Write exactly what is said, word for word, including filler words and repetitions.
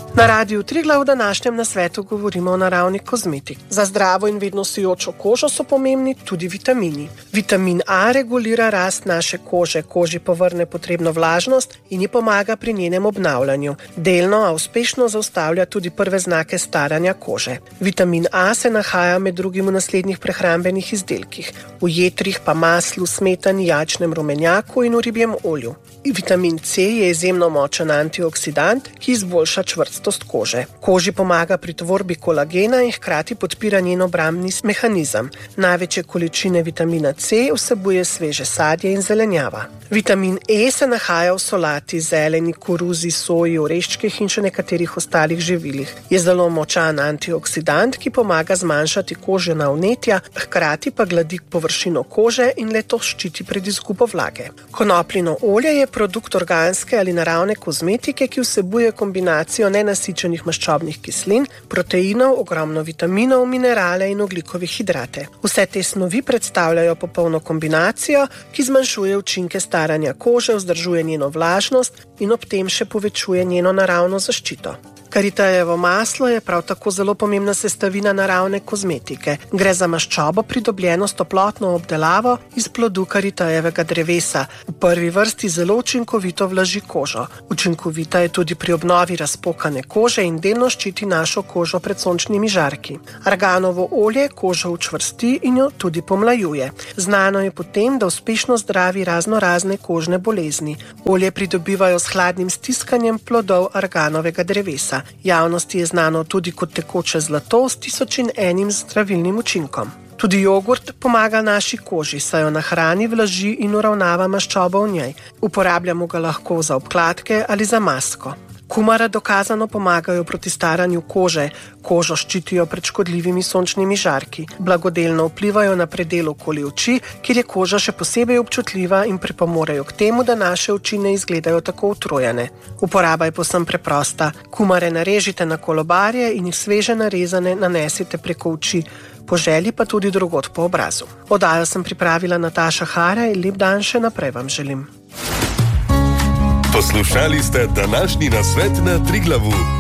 Na Radiu Triglav v današnjem nasvetu govorimo o naravni kozmetiki. Za zdravo in vedno sijočo kožo so pomembni tudi vitamini. Vitamin A regulira rast naše kože, koži povrne potrebno vlažnost in ji pomaga pri njenem obnavljanju. Delno, a uspešno zaustavlja tudi prve znake staranja kože. Vitamin A se nahaja med drugim v naslednjih prehrambenih izdelkih: v jetrih pa maslu, smetani, jajčnem rumenjaku in v ribjem olju. Vitamin C je izjemno močen antioksidant, ki izboljša čvrstost kože. Koži pomaga pri tvorbi kolagena in hkrati podpira njen obrambni mehanizem. Največje količine vitamina C vsebuje sveže sadje in zelenjava. Vitamin E se nahaja v solati, zeleni, koruzi, soji, oreščkih in še nekaterih ostalih živilih. Je zelo močan antioksidant, ki pomaga zmanjšati kožna vnetja, hkrati pa gladi površino kože in le to ščiti pred izgubo vlage. Konopljino olje je produkt organske ali naravne kozmetike, ki vsebuje kombinacijo nenasičenih maščobnih kislin, proteinov, ogromno vitaminov, minerale in ogljikove hidrate. Vse te snovi predstavljajo popolno kombinacijo, ki zmanjšuje učinke staranja kože, vzdržuje njeno vlažnost in ob tem še povečuje njeno naravno zaščito. Karitajevo maslo je prav tako zelo pomembna sestavina naravne kozmetike. Gre za maščobo, pridobljeno s toplotno obdelavo iz plodu karitajevega drevesa. V prvi vrsti zelo učinkovito vlaži kožo. Učinkovita je tudi pri obnovi razpokane kože in delno ščiti našo kožo pred sončnimi žarki. Arganovo olje kožo učvrsti in jo tudi pomlajuje. Znano je potem, da uspešno zdravi razno razne kožne bolezni. Olje pridobivajo s hladnim stiskanjem plodov arganovega drevesa. Javnosti je znano tudi kot tekoče zlato s tisoč in enim zdravilnim učinkom. Tudi jogurt pomaga naši koži, saj jo nahrani, vlaži in uravnava maščobo v njej. Uporabljamo ga lahko za obkladke ali za masko. Kumare dokazano pomagajo proti staranju kože, kožo ščitijo pred škodljivimi sončnimi žarki, blagodelno vplivajo na predel okoli oči, kjer je koža še posebej občutljiva in pripomorejo k temu, da naše oči ne izgledajo tako utrujene. Uporaba je povsem preprosta. Kumare narežite na kolobarje in jih sveže narezane nanesite preko oči, po želji pa tudi drugod po obrazu. Oddajo sem pripravila Nataša Hara in lep dan še naprej vam želim. Poslušali ste današnji nasvet na Triglavu.